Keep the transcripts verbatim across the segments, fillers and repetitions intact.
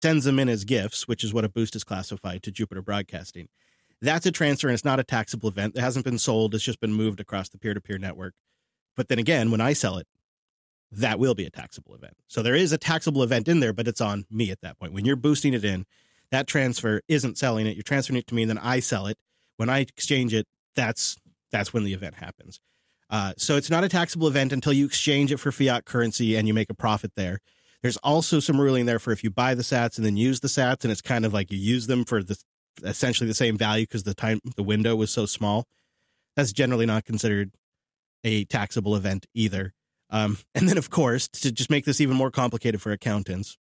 sends them in as gifts, which is what a boost is classified to Jupiter Broadcasting. That's a transfer, and it's not a taxable event. It hasn't been sold. It's just been moved across the peer-to-peer network. But then again, when I sell it, that will be a taxable event. So there is a taxable event in there, but it's on me at that point. When you're boosting it in, that transfer isn't selling it. You're transferring it to me, and then I sell it. When I exchange it, that's that's when the event happens. Uh, so it's not a taxable event until you exchange it for fiat currency and you make a profit there. There's also some ruling there for if you buy the sats and then use the sats, and it's kind of like you use them for the essentially the same value because the time the window was so small. That's generally not considered a taxable event either. Um, and then, of course, to just make this even more complicated for accountants,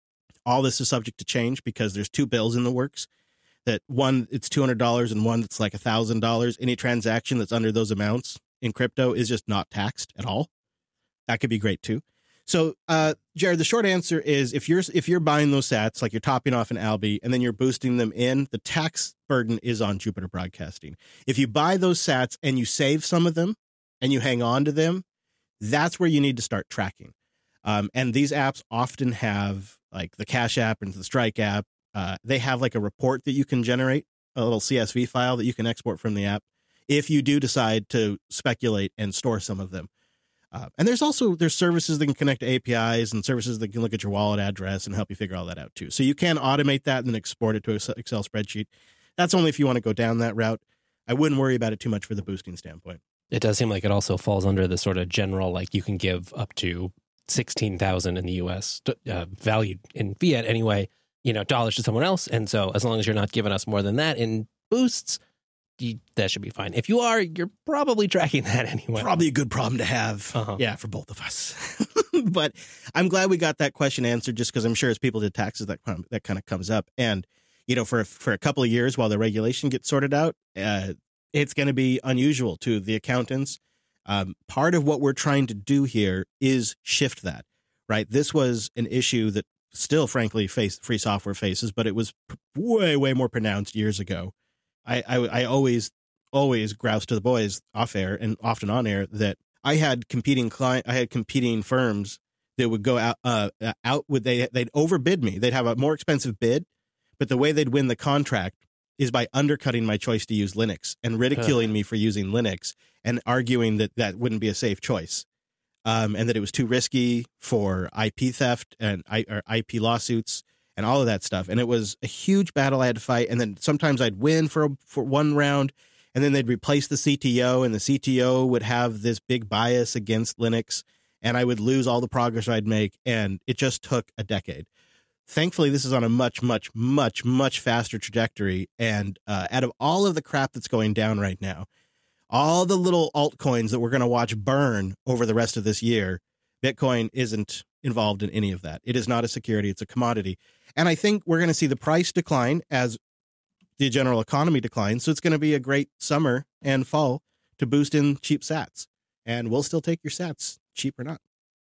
all this is subject to change because there's two bills in the works. That one, it's two hundred dollars, and one that's like one thousand dollars. Any transaction that's under those amounts in crypto is just not taxed at all. That could be great too. So, uh, Jared, the short answer is if you're if you're buying those sats, like you're topping off an Alby and then you're boosting them in, the tax burden is on Jupiter Broadcasting. If you buy those sats and you save some of them and you hang on to them, that's where you need to start tracking. Um, and these apps often have, like the Cash App and the Strike app, uh, they have like a report that you can generate, a little C S V file that you can export from the app if you do decide to speculate and store some of them. Uh, and there's also, there's services that can connect to A P Is and services that can look at your wallet address and help you figure all that out too. So you can automate that and then export it to an Excel spreadsheet. That's only if you want to go down that route. I wouldn't worry about it too much for the boosting standpoint. It does seem like it also falls under the sort of general, like you can give up to sixteen thousand in the U S, uh, valued in fiat anyway, you know, dollars to someone else. And so as long as you're not giving us more than that in boosts, you, that should be fine. If you are, you're probably tracking that anyway. Probably a good problem to have. Uh-huh. Yeah, for both of us. But I'm glad we got that question answered, just because I'm sure as people did taxes, that that kind of comes up. And, you know, for, for a couple of years while the regulation gets sorted out, uh, it's going to be unusual to the accountants. Um, part of what we're trying to do here is shift that, right? This was an issue that still, frankly, face, free software faces, but it was way, way more pronounced years ago. I, I, I always, always grouse to the boys off air and often on air that I had competing client, I had competing firms that would go out, uh, out with they, they'd overbid me. They'd have a more expensive bid, but the way they'd win the contract is by undercutting my choice to use Linux and ridiculing uh. me for using Linux and arguing that that wouldn't be a safe choice. Um, and that it was too risky for I P theft and I, or I P lawsuits and all of that stuff. And it was a huge battle I had to fight. And then sometimes I'd win for, for one round, and then they'd replace the C T O, and the C T O would have this big bias against Linux, and I would lose all the progress I'd make. And it just took a decade. Thankfully, this is on a much, much, much, much faster trajectory. And uh, out of all of the crap that's going down right now, all the little altcoins that we're going to watch burn over the rest of this year, Bitcoin isn't involved in any of that. It is not a security. It's a commodity. And I think we're going to see the price decline as the general economy declines. So it's going to be a great summer and fall to boost in cheap sats. And we'll still take your sats, cheap or not.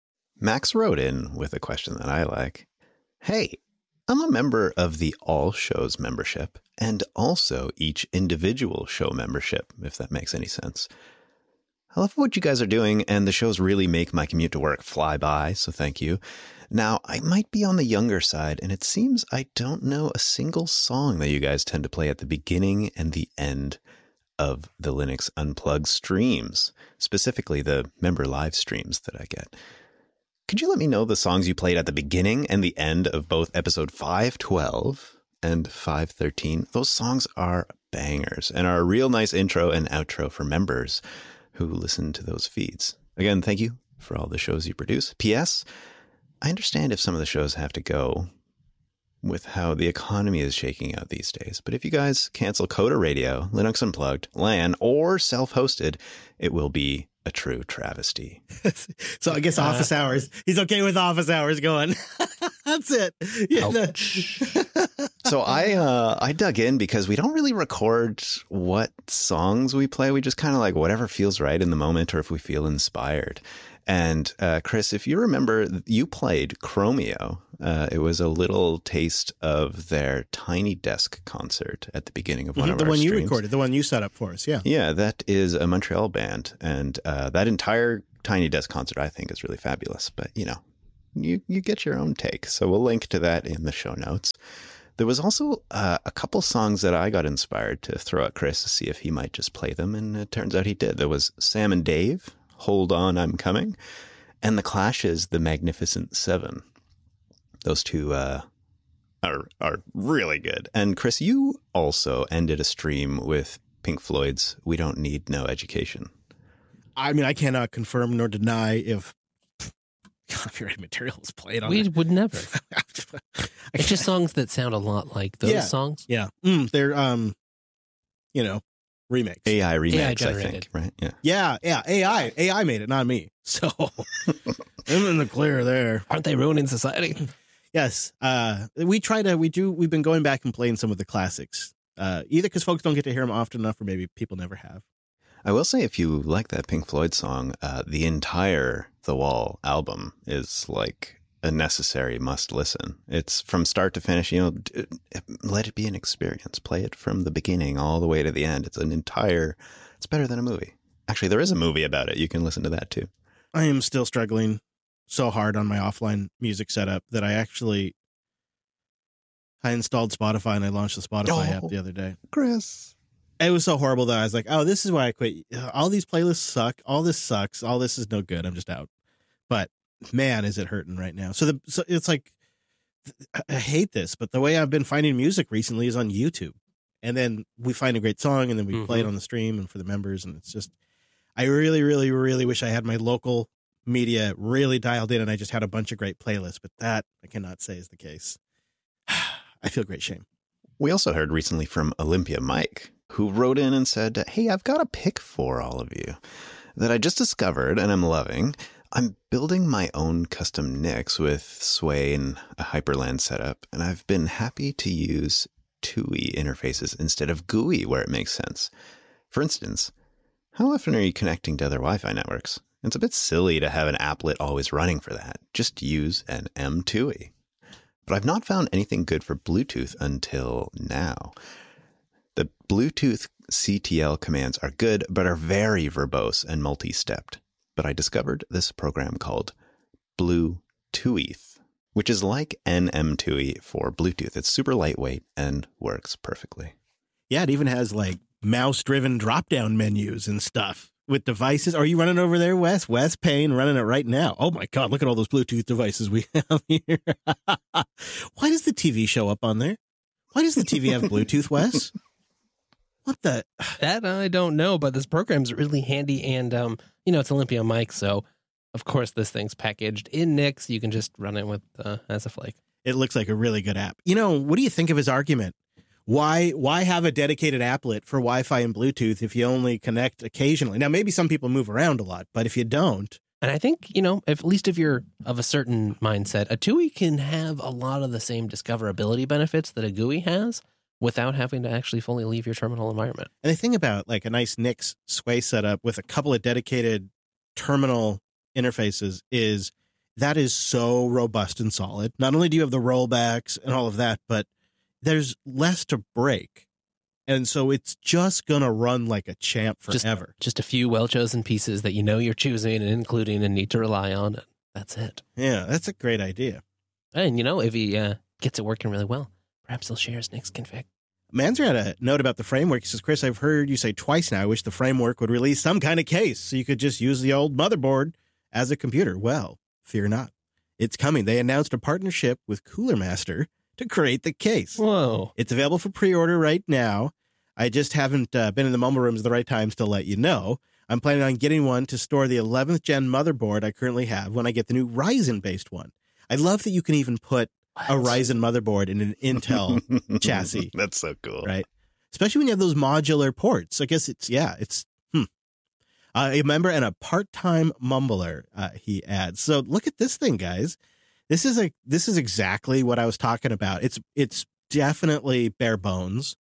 Max wrote in with a question that I like. Hey, I'm a member of the All Shows membership and also each individual show membership, if that makes any sense. I love what you guys are doing, and the shows really make my commute to work fly by, so thank you. Now, I might be on the younger side, and it seems I don't know a single song that you guys tend to play at the beginning and the end of the Linux Unplugged streams, specifically the member live streams that I get. Could you let me know the songs you played at the beginning and the end of both episode five twelve and five thirteen? Those songs are bangers and are a real nice intro and outro for members who listen to those feeds. Again, thank you for all the shows you produce. P S. I understand if some of the shows have to go with how the economy is shaking out these days, but if you guys cancel Coda Radio, Linux Unplugged, LAN, or self-hosted, it will be a true travesty. So I guess office uh, hours. He's okay with office hours going. That's it. Yeah, the- so I uh, I dug in because we don't really record what songs we play. We just kind of like whatever feels right in the moment or if we feel inspired. And uh, Chris, if you remember, you played Chromeo. Uh, it was a little taste of their Tiny Desk concert at the beginning of one mm-hmm, of the our one streams. You recorded, the one you set up for us. Yeah. Yeah, that is a Montreal band. And uh, that entire Tiny Desk concert, I think, is really fabulous. But, you know, you, you get your own take. So we'll link to that in the show notes. There was also uh, a couple songs that I got inspired to throw at Chris to see if he might just play them, and it turns out he did. There was Sam and Dave, Hold On, I'm Coming, and The Clash's The Magnificent Seven. Those two uh, are are really good. And Chris, you also ended a stream with Pink Floyd's We Don't Need No Education. I mean, I cannot confirm nor deny if copyrighted material is played on We it. would never. It's just songs that sound a lot like those Yeah. songs. Yeah. Mm, they're, um, you know, remakes. A I remakes, I generated. think, right? Yeah. Yeah. Yeah. A I. A I made it, not me. So I'm in the clear there. Aren't they ruining society? Yes. Uh, we try to, we do, we've been going back and playing some of the classics, uh, either because folks don't get to hear them often enough or maybe people never have. I will say, if you like that Pink Floyd song, uh, the entire The Wall album is like a necessary must listen. It's from start to finish, you know, d- let it be an experience. Play it from the beginning all the way to the end. It's an entire, it's better than a movie. Actually, there is a movie about it. You can listen to that too. I am still struggling so hard on my offline music setup that I actually, I installed Spotify and I launched the Spotify Oh. app the other day. Chris. It was so horrible that I was like, oh, this is why I quit. All these playlists suck. All this sucks. All this is no good. I'm just out. But man, is it hurting right now. So the so it's like, I hate this, but the way I've been finding music recently is on YouTube. And then we find a great song and then we Mm-hmm. play it on the stream and for the members. And it's just, I really, really, really wish I had my local media really dialed in and I just had a bunch of great playlists. But that I cannot say is the case. I feel great shame. We also heard recently from Olympia Mike, who wrote in and said, hey, I've got a pick for all of you that I just discovered and I'm loving. I'm building my own custom N I Cs with Sway and a Hyperland setup, and I've been happy to use T U I interfaces instead of G U I where it makes sense. For instance, how often are you connecting to other Wi-Fi networks? It's a bit silly to have an applet always running for that. Just use an M T U I. But I've not found anything good for Bluetooth until now. The Bluetooth C T L commands are good, but are very verbose and multi-stepped. But I discovered this program called Bluetooth, which is like N M T U I for Bluetooth. It's super lightweight and works perfectly. Yeah, it even has like mouse-driven drop-down menus and stuff with devices. Are you running over there, Wes? Wes Payne running it right now. Oh my God, look at all those Bluetooth devices we have here. Why does the T V show up on there? Why does the T V have Bluetooth, Wes? What the? That I don't know, but this program's really handy, and um, you know, it's Olympia Mike, so of course this thing's packaged in N I C. You can just run it with uh, as a flake. It looks like a really good app. You know, what do you think of his argument? Why why have a dedicated applet for Wi-Fi and Bluetooth if you only connect occasionally? Now, maybe some people move around a lot, but if you don't, And I think, you know, if, at least if you're of a certain mindset, a T U I can have a lot of the same discoverability benefits that a G U I has without having to actually fully leave your terminal environment. and the thing about like a nice N I C Sway setup with a couple of dedicated terminal interfaces is that is so robust and solid. Not only do you have the rollbacks and all of that, but there's less to break. And so it's just going to run like a champ Just- forever. Just a few well-chosen pieces that you know you're choosing and including and need to rely on. And that's it. Yeah, that's a great idea. And, you know, if he uh, gets it working really well, perhaps he'll share his N I C config. Manzer had a note about the framework. He says, Chris, I've heard you say twice now, I wish the framework would release some kind of case so you could just use the old motherboard as a computer. Well, fear not. It's coming. They announced a partnership with Cooler Master to create the case. Whoa. It's available for pre-order right now. I just haven't uh, been in the mumble rooms at the right times to let you know. I'm planning on getting one to store the eleventh gen motherboard I currently have when I get the new Ryzen-based one. I love that you can even put a Ryzen motherboard in an Intel chassis. That's so cool. Right. Especially when you have those modular ports. I guess it's, yeah, it's, hmm. Uh, a member and a part-time mumbler, uh, he adds. So look at this thing, guys. This is a, this is exactly what I was talking about. It's, it's definitely bare bones.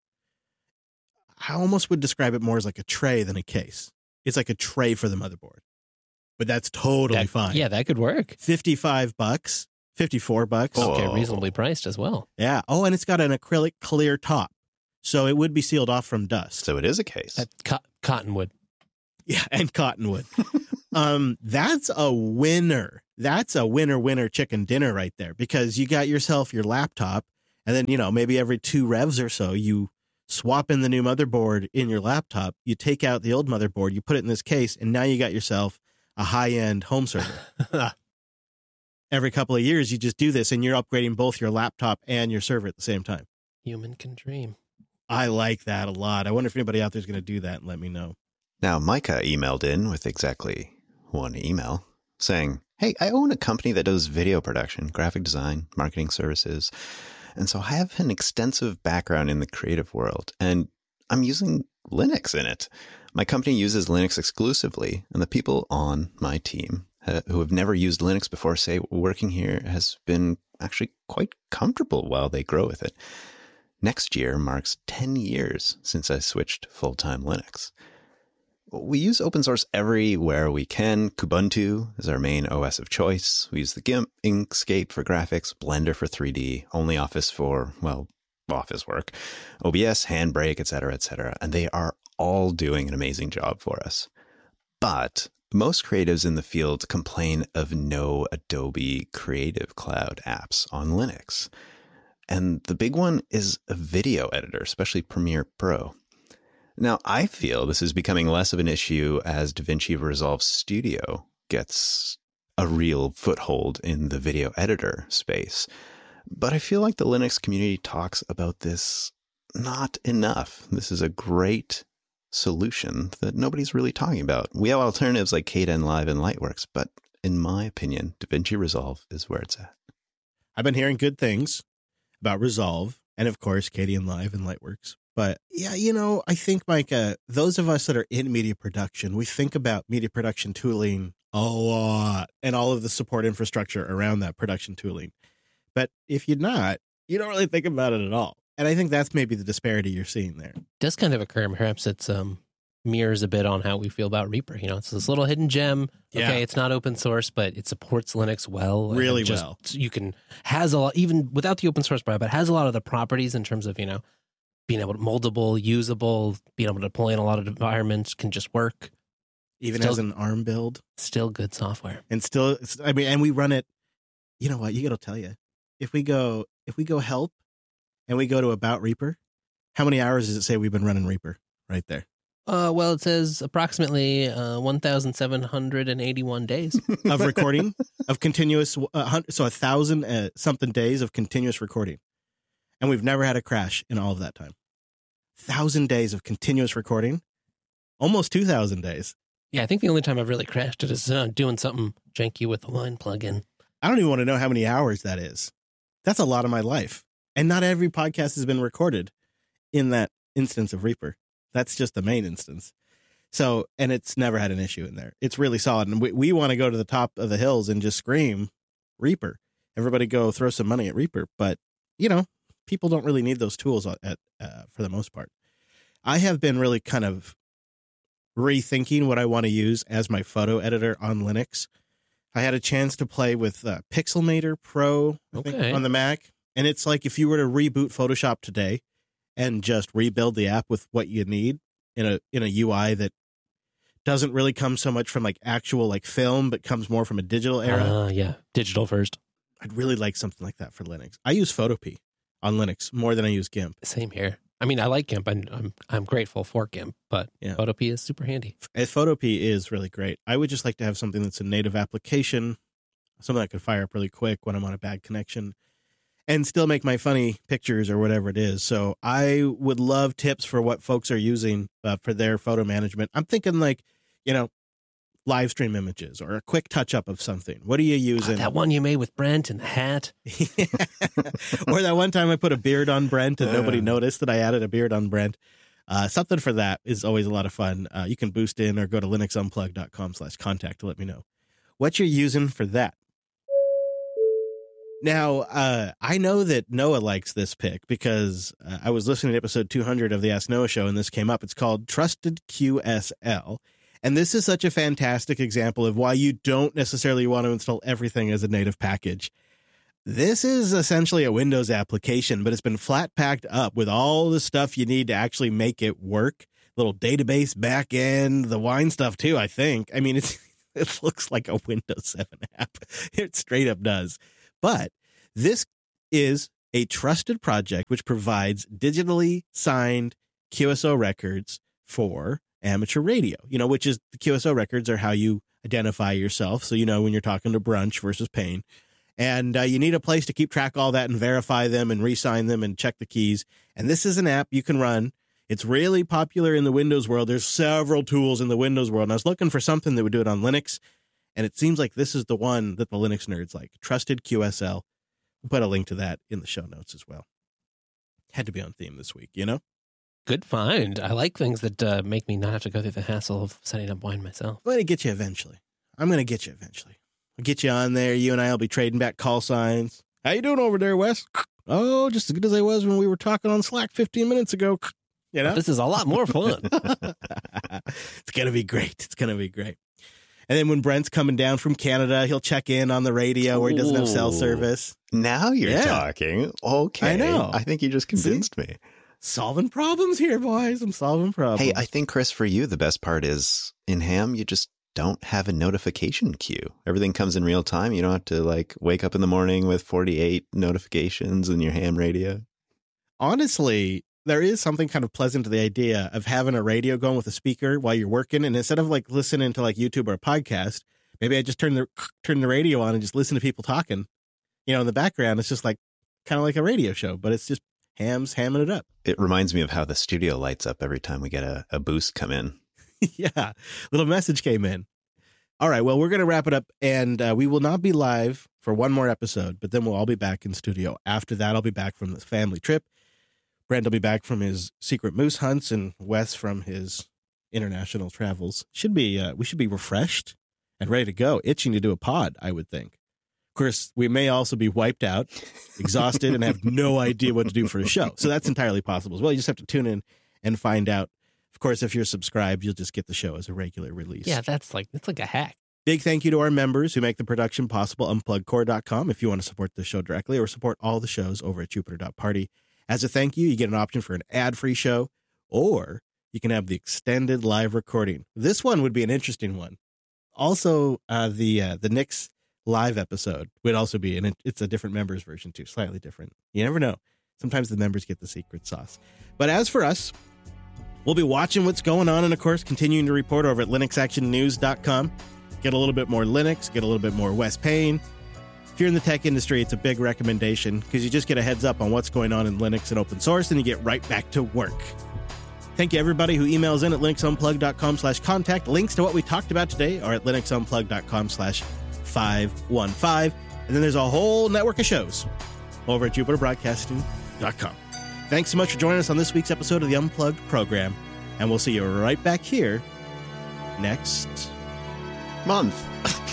I almost would describe it more as like a tray than a case. It's like a tray for the motherboard, but that's totally That- fine. Yeah, that could work. fifty-five bucks, fifty-four bucks. Oh. Okay, reasonably priced as well. Yeah. Oh, and it's got an acrylic clear top. So it would be sealed off from dust. So it is a case. That co- cottonwood. Yeah, and cottonwood. um, that's a winner. that's a winner, winner chicken dinner right there, because you got yourself your laptop, and then, you know, maybe every two revs or so, you swap in the new motherboard in your laptop, you take out the old motherboard, you put it in this case, and now you got yourself a high-end home server. Every couple of years, you just do this, and you're upgrading both your laptop and your server at the same time. Human can dream. I like that a lot. I wonder if anybody out there is going to do that and let me know. Now, Micah emailed in with exactly one email saying, hey, I own a company that does video production, graphic design, marketing services. And so I have an extensive background in the creative world, and I'm using Linux in it. My company uses Linux exclusively, and the people on my team uh, who have never used Linux before say working here has been actually quite comfortable while they grow with it. Next year marks ten years since I switched full-time Linux. We use open source everywhere we can. Kubuntu is our main O S of choice. We use the GIMP, Inkscape for graphics, Blender for three D, OnlyOffice for, well, office work, O B S, Handbrake, et cetera, et cetera. And they are all doing an amazing job for us. But most creatives in the field complain of no Adobe Creative Cloud apps on Linux. And the big one is a video editor, especially Premiere Pro. Now, I feel this is becoming less of an issue as DaVinci Resolve Studio gets a real foothold in the video editor space. But I feel like the Linux community talks about this not enough. This is a great solution that nobody's really talking about. We have alternatives like Kdenlive and Lightworks, but in my opinion, DaVinci Resolve is where it's at. I've been hearing good things about Resolve, and of course, Kdenlive and Lightworks. But yeah, you know, I think, Mike, uh, those of us that are in media production, we think about media production tooling a lot and all of the support infrastructure around that production tooling. But if you're not, you don't really think about it at all. And I think that's maybe the disparity you're seeing there. It does kind of occur. Perhaps it's um, mirrors a bit on how we feel about Reaper. You know, it's this little hidden gem. Yeah. Okay, it's not open source, but it supports Linux well. Really just, well. You can, has a lot, even without the open source part, but has a lot of the properties in terms of, you know, being able to moldable, usable, being able to deploy in a lot of environments, can just work. Even still, as an ARM build. Still good software. And still, I mean, and we run it, you know what, you got to tell you, if we go, if we go help and we go to About Reaper, how many hours does it say we've been running Reaper right there? Uh, well, it says approximately uh, one thousand seven hundred eighty-one days. Of recording, of continuous, uh, so a thousand uh, something days of continuous recording. And we've never had a crash in all of that time. Thousand days of continuous recording, almost two thousand days. Yeah, I think the only time I've really crashed it is uh, doing something janky with the Wine plugin. I don't even want to know how many hours that is. That's a lot of my life. And not every podcast has been recorded in that instance of Reaper. That's just the main instance. So, and it's never had an issue in there. It's really solid. And we, we want to go to the top of the hills and just scream Reaper. Everybody go throw some money at Reaper. But, you know, people don't really need those tools at, uh, for the most part. I have been really kind of rethinking what I want to use as my photo editor on Linux. I had a chance to play with uh, Pixelmator Pro I think, okay. on the Mac. And it's like if you were to reboot Photoshop today and just rebuild the app with what you need in a in a U I that doesn't really come so much from like actual like film, but comes more from a digital era. Uh, yeah, digital first. I'd really like something like that for Linux. I use Photopea on Linux more than I use GIMP. Same here. I mean, I like GIMP. I'm I'm, I'm grateful for GIMP, but yeah. Photopea is super handy. Photopea is really great. I would just like to have something that's a native application, something I could fire up really quick when I'm on a bad connection, and still make my funny pictures or whatever it is. So I would love tips for what folks are using uh, for their photo management. I'm thinking like, you know, live stream images or a quick touch up of something. What are you using? Oh, that one you made with Brent and the hat. Or that one time I put a beard on Brent and nobody noticed that I added a beard on Brent. Uh, something for that is always a lot of fun. Uh, you can boost in or go to linuxunplug.com slash contact to let me know what you're using for that. Now, uh, I know that Noah likes this pick because uh, I was listening to episode two hundred of the Ask Noah Show and this came up. It's called Trusted Q S L. And this is such a fantastic example of why you don't necessarily want to install everything as a native package. This is essentially a Windows application, but it's been flat packed up with all the stuff you need to actually make it work. Little database backend, the Wine stuff too, I think. I mean, it's It looks like a Windows seven app. It straight up does. But this is a trusted project which provides digitally signed Q S O records for amateur radio, you know, which is the Q S O records are how you identify yourself. So, you know, when you're talking to Brunch versus Payne. And uh, you need a place to keep track of all that and verify them and re-sign them and check the keys. And this is an app you can run. It's really popular in the Windows world. There's several tools in the Windows world. And I was looking for something that would do it on Linux. And it seems like this is the one that the Linux nerds like. Trusted Q S L. We'll put a link to that in the show notes as well. Had to be on theme this week, you know? Good find. I like things that uh, make me not have to go through the hassle of setting up wine myself. I'm going to get you eventually. I'm going to get you eventually. I'll get you on there. You and I will be trading back call signs. How you doing over there, Wes? Oh, just as good as I was when we were talking on Slack fifteen minutes ago. You know? This is a lot more fun. It's going to be great. It's going to be great. And then when Brent's coming down from Canada, he'll check in on the radio where he doesn't have cell service. Now you're Yeah. talking. Okay. I know. I think you just convinced See? me. Solving problems here, boys. I'm solving problems. Hey, I think, Chris, for you, the best part is in Ham, you just don't have a notification queue. Everything comes in real time. You don't have to like wake up in the morning with forty-eight notifications in your ham radio. Honestly, there is something kind of pleasant to the idea of having a radio going with a speaker while you're working. And instead of like listening to like YouTube or a podcast, maybe I just turn the turn the radio on and just listen to people talking. You know, in the background, it's just like kind of like a radio show, but it's just hams hamming it up. It reminds me of how the studio lights up every time we get a, a boost come in. Yeah, little message came in. All right, well, we're going to wrap it up, and uh, we will not be live for one more episode, but then we'll all be back in studio. After that, I'll be back from the family trip. Brent will be back from his secret moose hunts, and Wes from his international travels. Should be uh, we should be refreshed and ready to go, itching to do a pod, I would think. Of course, we may also be wiped out, exhausted, and have no idea what to do for a show. So that's entirely possible as well. You just have to tune in and find out. Of course, if you're subscribed, you'll just get the show as a regular release. Yeah, that's like that's like a hack. Big thank you to our members who make the production possible. unplug core dot com if you want to support the show directly or support all the shows over at jupiter dot party. As a thank you, you get an option for an ad-free show, or you can have the extended live recording. This one would be an interesting one. Also, uh, the uh, the Knicks live episode would also be, and it's a different members version too, slightly different. You never know. Sometimes the members get the secret sauce. But as for us, we'll be watching what's going on and, of course, continuing to report over at linux action news dot com. Get a little bit more Linux, get a little bit more Wes Payne. If you're in the tech industry, it's a big recommendation because you just get a heads up on what's going on in Linux and open source, and you get right back to work. Thank you, everybody who emails in at linux unplugged dot com slash contact. Links to what we talked about today are at linux unplugged dot com slash five one five. And then there's a whole network of shows over at jupiter broadcasting dot com. Thanks so much for joining us on this week's episode of the Unplugged program, and we'll see you right back here next Month.